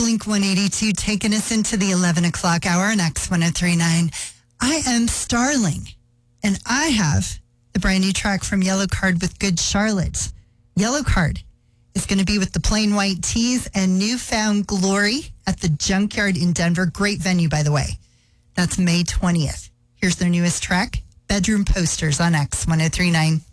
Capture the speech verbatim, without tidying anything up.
Blink one eighty-two taking us into the eleven o'clock hour on X one oh three point nine. I am Starling, and I have the brand new track from Yellow Card with Good Charlotte. Yellow Card is going to be with the Plain White Tees and Newfound Glory at the Junkyard in Denver. Great venue, by the way. That's May twentieth. Here's their newest track, Bedroom Posters on X one oh three point nine.